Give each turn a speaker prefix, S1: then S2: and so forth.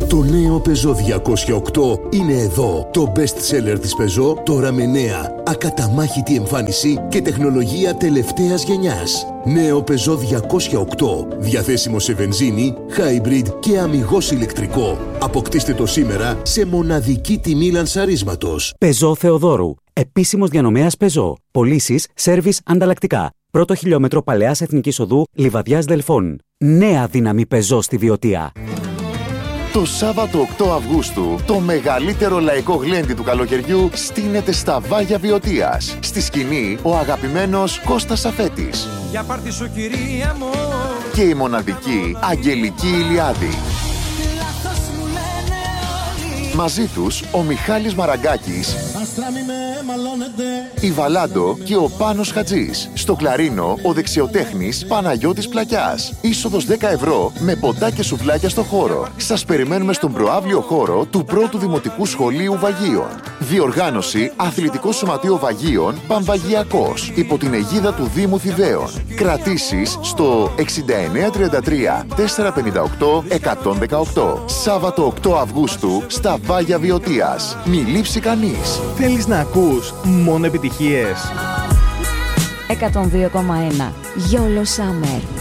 S1: Το νέο Peugeot 208 είναι εδώ. Το best seller της Peugeot, τώρα με νέα, ακαταμάχητη εμφάνιση και τεχνολογία τελευταίας γενιάς. Νέο Peugeot 208, διαθέσιμο σε βενζίνη, hybrid και αμιγώς ηλεκτρικό. Αποκτήστε το σήμερα σε μοναδική τιμή λανσαρίσματος.
S2: Peugeot Θεοδόρου. Επίσημος διανομέας Peugeot. Πωλήσεις, σέρβις, ανταλλακτικά. Πρώτο χιλιόμετρο Παλαιάς Εθνικής Οδού, Λιβαδιάς Δελφών. Νέα δύναμη Peugeot στη Βιωτία.
S3: Το Σάββατο 8 Αυγούστου, το μεγαλύτερο λαϊκό γλέντι του καλοκαιριού στείνεται στα Βάγια Βιωτίας. Στη σκηνή, ο αγαπημένος Κώστας Αφέτης.
S4: Για πάρτι σου, κυρία μου.
S3: Και η μοναδική Αγγελική Ηλιάδη. Μαζί τους, ο Μιχάλης Μαραγκάκης, η Βαλάντο και ο Πάνος Χατζής. Στο κλαρίνο, ο δεξιοτέχνης Παναγιώτης Πλακιάς. Είσοδος 10 ευρώ με ποτά και σουβλάκια στο χώρο. Σας περιμένουμε στον προαύλιο χώρο του πρώτου Δημοτικού Σχολείου Βαγίων. Διοργάνωση Αθλητικό Σωματείο Βαγίων Πανβαγιακός, υπό την αιγίδα του Δήμου Θηβαίων. Κρατήσεις στο 6933 458 118. Σάββατο 8 Αυγούστου στα Βάγια Βιωτίας. Μη λείψει κανείς.
S5: Θέλεις να ακούς μόνο επιτυχίες?
S6: 102,1 YOLO Summer.